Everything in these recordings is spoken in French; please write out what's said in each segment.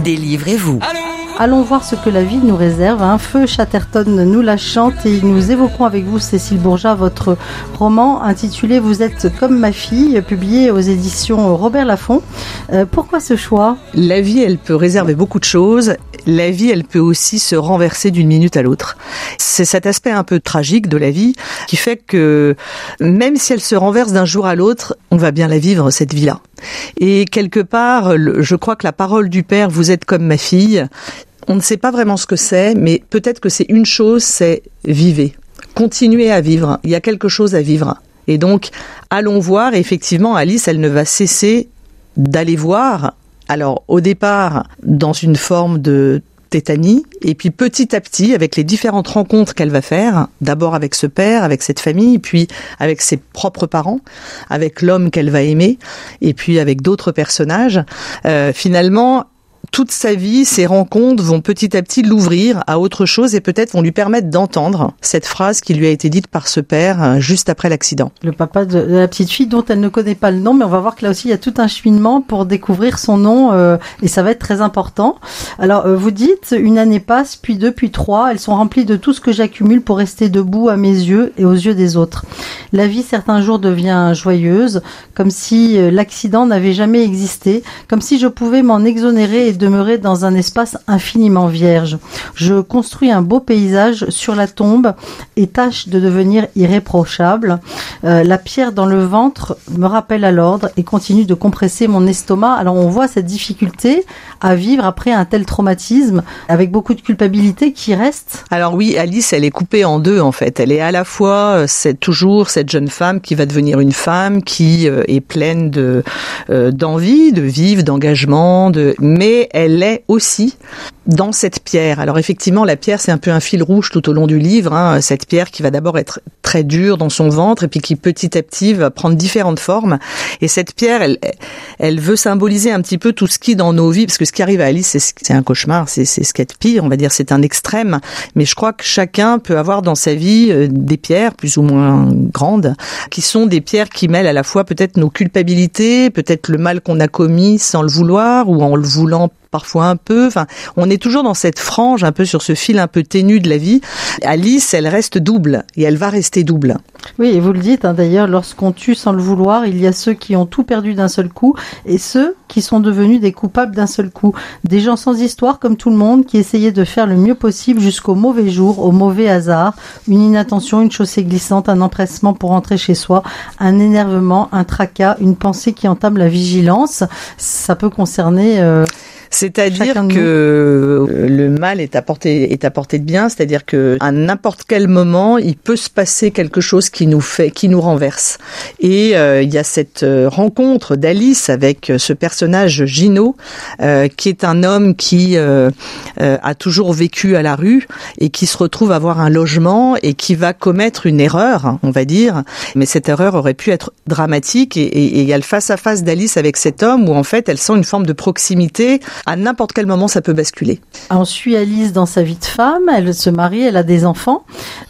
Délivrez-vous. Allons voir ce que la vie nous réserve. Un feu Chatterton nous la chante et nous évoquons avec vous, Cécile Bourgeat, votre roman intitulé « Vous êtes comme ma fille », publié aux éditions Robert Laffont. Pourquoi ce choix ? La vie, elle peut réserver beaucoup de choses. La vie, elle peut aussi se renverser d'une minute à l'autre. C'est cet aspect un peu tragique de la vie qui fait que même si elle se renverse d'un jour à l'autre, on va bien la vivre, cette vie-là. Et quelque part, je crois que la parole du Père « Vous êtes comme ma fille », on ne sait pas vraiment ce que c'est, mais peut-être que c'est une chose, c'est vivez. Continuez à vivre. Il y a quelque chose à vivre. Et donc, allons voir. Et effectivement, Alice, elle ne va cesser d'aller voir. Alors, au départ, dans une forme de tétanie, et puis petit à petit, avec les différentes rencontres qu'elle va faire, d'abord avec ce père, avec cette famille, puis avec ses propres parents, avec l'homme qu'elle va aimer, et puis avec d'autres personnages, finalement, toute sa vie, ces rencontres vont petit à petit l'ouvrir à autre chose et peut-être vont lui permettre d'entendre cette phrase qui lui a été dite par ce père juste après l'accident. Le papa de la petite fille dont elle ne connaît pas le nom, mais on va voir que là aussi il y a tout un cheminement pour découvrir son nom et ça va être très important. Alors vous dites, une année passe, puis deux, puis trois, elles sont remplies de tout ce que j'accumule pour rester debout à mes yeux et aux yeux des autres. La vie certains jours devient joyeuse, comme si l'accident n'avait jamais existé, comme si je pouvais m'en exonérer et demeurer dans un espace infiniment vierge. Je construis un beau paysage sur la tombe et tâche de devenir irréprochable. La pierre dans le ventre me rappelle à l'ordre et continue de compresser mon estomac. Alors on voit cette difficulté à vivre après un tel traumatisme avec beaucoup de culpabilité qui reste. Alors oui, Alice, elle est coupée en deux en fait. Elle est à la fois toujours cette jeune femme qui va devenir une femme qui est pleine d'envie, de vivre, d'engagement, mais elle est aussi dans cette pierre. Alors effectivement, la pierre, c'est un peu un fil rouge tout au long du livre, hein. Cette pierre qui va d'abord être très dure dans son ventre et puis qui petit à petit va prendre différentes formes. Et cette pierre, elle veut symboliser un petit peu tout ce qui dans nos vies, parce que ce qui arrive à Alice, c'est un cauchemar, c'est ce qu'il y a de pire, on va dire, c'est un extrême. Mais je crois que chacun peut avoir dans sa vie des pierres plus ou moins grandes, qui sont des pierres qui mêlent à la fois peut-être nos culpabilités, peut-être le mal qu'on a commis sans le vouloir ou en le voulant parfois un peu. Enfin, on est toujours dans cette frange, un peu sur ce fil un peu ténu de la vie. Alice, elle reste double et elle va rester double. Oui, et vous le dites, hein, d'ailleurs, lorsqu'on tue sans le vouloir, il y a ceux qui ont tout perdu d'un seul coup et ceux qui sont devenus des coupables d'un seul coup. Des gens sans histoire comme tout le monde qui essayaient de faire le mieux possible jusqu'au mauvais jour, au mauvais hasard, une inattention, une chaussée glissante, un empressement pour rentrer chez soi, un énervement, un tracas, une pensée qui entame la vigilance. Ça peut concerner... C'est-à-dire que le mal est à portée de bien, c'est-à-dire que à n'importe quel moment, il peut se passer quelque chose qui nous renverse. Et il y a cette rencontre d'Alice avec ce personnage Gino, qui est un homme qui a toujours vécu à la rue et qui se retrouve à avoir un logement et qui va commettre une erreur, on va dire. Mais cette erreur aurait pu être dramatique et il y a le face-à-face d'Alice avec cet homme où en fait elle sent une forme de proximité. À n'importe quel moment, ça peut basculer. On suit Alice dans sa vie de femme, elle se marie, elle a des enfants,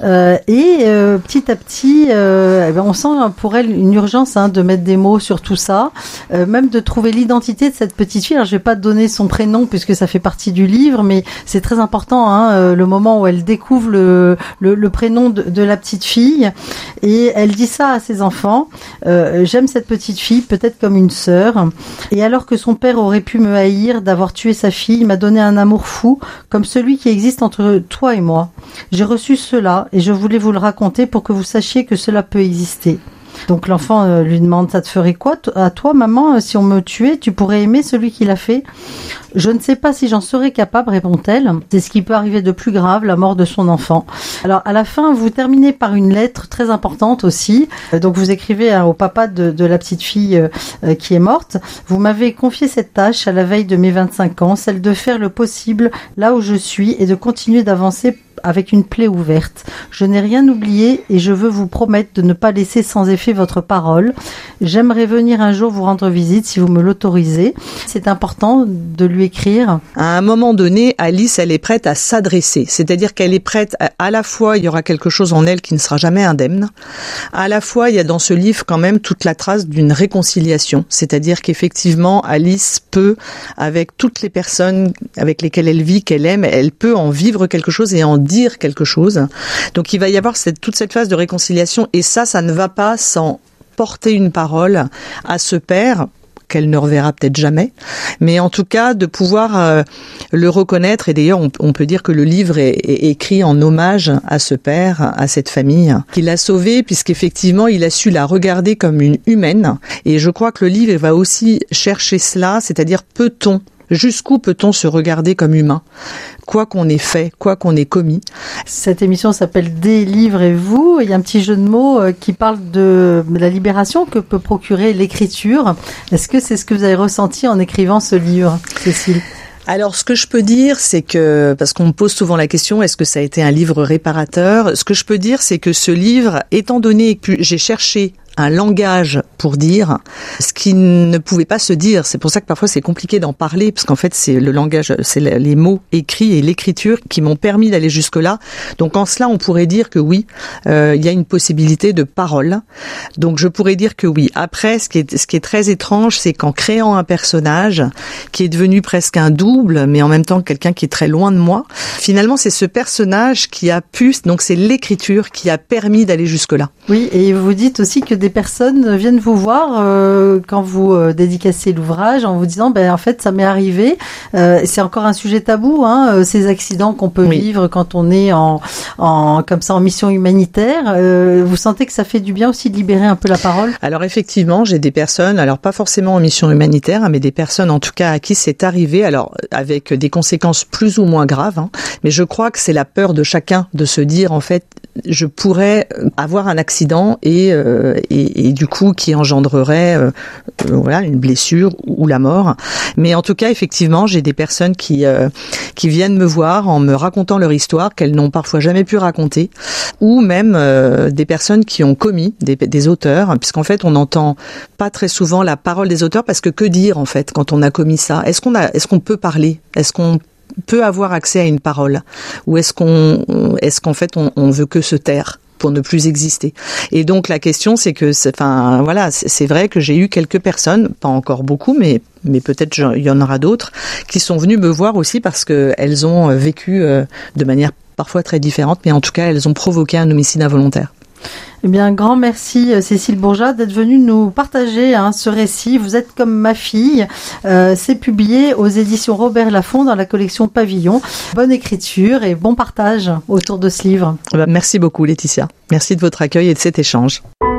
et petit à petit, on sent pour elle une urgence de mettre des mots sur tout ça, même de trouver l'identité de cette petite fille. Alors, je vais pas donner son prénom puisque ça fait partie du livre, mais c'est très important, le moment où elle découvre le prénom de la petite fille, et elle dit ça à ses enfants, j'aime cette petite fille, peut-être comme une sœur, et alors que son père aurait pu me haïr d'avoir tué sa fille, il m'a donné un amour fou, comme celui qui existe entre toi et moi. J'ai reçu cela et je voulais vous le raconter pour que vous sachiez que cela peut exister. Donc l'enfant lui demande, ça te ferait quoi à toi, maman, si on me tuait, tu pourrais aimer celui qui l'a fait? Je ne sais pas si j'en serais capable, répond-elle. C'est ce qui peut arriver de plus grave, la mort de son enfant. Alors à la fin, vous terminez par une lettre très importante aussi. Donc vous écrivez au papa de la petite fille qui est morte. Vous m'avez confié cette tâche à la veille de mes 25 ans, celle de faire le possible là où je suis et de continuer d'avancer avec une plaie ouverte. Je n'ai rien oublié et je veux vous promettre de ne pas laisser sans effet votre parole. J'aimerais venir un jour vous rendre visite si vous me l'autorisez. C'est important de lui écrire. À un moment donné, Alice, elle est prête à s'adresser. C'est-à-dire qu'elle est prête à la fois, il y aura quelque chose en elle qui ne sera jamais indemne. À la fois, il y a dans ce livre quand même toute la trace d'une réconciliation. C'est-à-dire qu'effectivement, Alice peut, avec toutes les personnes avec lesquelles elle vit, qu'elle aime, elle peut en vivre quelque chose et en dire quelque chose. Donc il va y avoir toute cette phase de réconciliation et ça ne va pas sans porter une parole à ce père qu'elle ne reverra peut-être jamais, mais en tout cas de pouvoir le reconnaître. Et d'ailleurs, on peut dire que le livre est écrit en hommage à ce père, à cette famille qui l'a sauvée, puisqu'effectivement, il a su la regarder comme une humaine. Et je crois que le livre va aussi chercher cela, c'est-à-dire jusqu'où peut-on se regarder comme humain, quoi qu'on ait fait, quoi qu'on ait commis. Cette émission s'appelle Délivrez-vous. Il y a un petit jeu de mots qui parle de la libération que peut procurer l'écriture. Est-ce que c'est ce que vous avez ressenti en écrivant ce livre, Cécile ? Alors, ce que je peux dire, c'est que, parce qu'on me pose souvent la question, est-ce que ça a été un livre réparateur ? Ce que je peux dire, c'est que ce livre, étant donné que j'ai cherché un langage pour dire ce qui ne pouvait pas se dire. C'est pour ça que parfois c'est compliqué d'en parler, parce qu'en fait c'est le langage, c'est les mots écrits et l'écriture qui m'ont permis d'aller jusque-là. Donc en cela, on pourrait dire que oui, il y a une possibilité de parole. Donc je pourrais dire que oui. Après, ce qui est très étrange, c'est qu'en créant un personnage qui est devenu presque un double, mais en même temps quelqu'un qui est très loin de moi, finalement c'est ce personnage qui a pu, donc c'est l'écriture qui a permis d'aller jusque-là. Oui, et vous dites aussi que des personnes viennent vous voir quand vous dédicacez l'ouvrage en vous disant en fait ça m'est arrivé. C'est encore un sujet tabou, ces accidents qu'on peut vivre quand on est comme ça en mission humanitaire. Vous sentez que ça fait du bien aussi de libérer un peu la parole ? Alors effectivement, j'ai des personnes, alors pas forcément en mission humanitaire, mais des personnes en tout cas à qui c'est arrivé, alors avec des conséquences plus ou moins graves, mais je crois que c'est la peur de chacun de se dire en fait je pourrais avoir un accident et du coup qui engendrerait une blessure ou la mort. Mais en tout cas, effectivement, j'ai des personnes qui viennent me voir en me racontant leur histoire qu'elles n'ont parfois jamais pu raconter, ou même des personnes qui ont commis des auteurs, puisqu'en fait on n'entend pas très souvent la parole des auteurs, parce que dire en fait quand on a commis ça ? Est-ce qu'on peut parler ? Est-ce qu'on peut avoir accès à une parole, ou est-ce qu'en fait on veut que se taire pour ne plus exister? Et donc la question c'est que c'est vrai que j'ai eu quelques personnes, pas encore beaucoup, mais peut-être il y en aura d'autres qui sont venues me voir aussi parce que elles ont vécu de manière parfois très différente, mais en tout cas elles ont provoqué un homicide involontaire. Eh bien, grand merci Cécile Bourgeat d'être venue nous partager ce récit. Vous êtes comme ma fille. C'est publié aux éditions Robert Laffont dans la collection Pavillon. Bonne écriture et bon partage autour de ce livre. Merci beaucoup Laetitia. Merci de votre accueil et de cet échange.